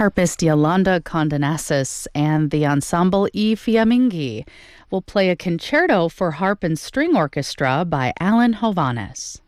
harpist Yolanda Condonasis and the Ensemble I Fiamminghi will play a concerto for harp and string orchestra by Alan Hovhaness.